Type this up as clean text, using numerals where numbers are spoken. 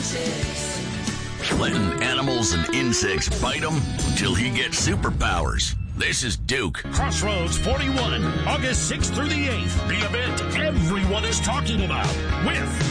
Letting animals and insects bite him until he gets superpowers. This is Duke. Crossroads 41, August 6th through the 8th. The event everyone is talking about with